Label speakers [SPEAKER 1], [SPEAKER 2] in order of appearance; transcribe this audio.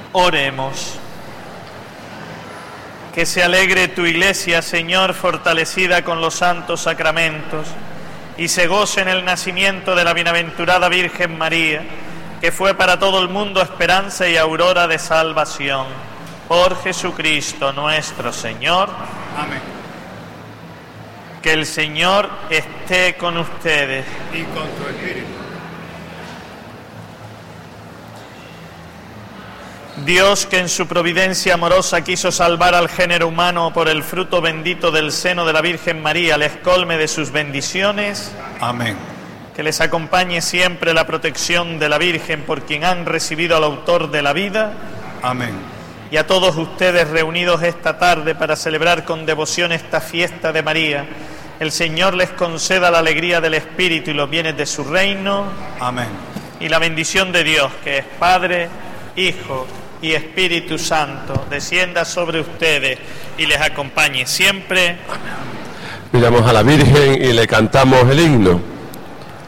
[SPEAKER 1] Oremos. Que se alegre tu Iglesia, Señor, fortalecida con los santos sacramentos, y se goce en el nacimiento de la bienaventurada Virgen María, que fue para todo el mundo esperanza y aurora de salvación. Por Jesucristo nuestro Señor.
[SPEAKER 2] Amén.
[SPEAKER 1] Que el Señor esté con ustedes.
[SPEAKER 2] Y con tu espíritu.
[SPEAKER 1] Dios, que en su providencia amorosa quiso salvar al género humano por el fruto bendito del seno de la Virgen María, les colme de sus bendiciones.
[SPEAKER 2] Amén.
[SPEAKER 1] Que les acompañe siempre la protección de la Virgen, por quien han recibido al autor de la vida.
[SPEAKER 2] Amén.
[SPEAKER 1] Y a todos ustedes reunidos esta tarde para celebrar con devoción esta fiesta de María, el Señor les conceda la alegría del Espíritu y los bienes de su reino.
[SPEAKER 2] Amén.
[SPEAKER 1] Y la bendición de Dios, que es Padre, Hijo y Espíritu Santo, descienda sobre ustedes y les acompañe siempre.
[SPEAKER 3] Miramos a la Virgen y le cantamos el himno.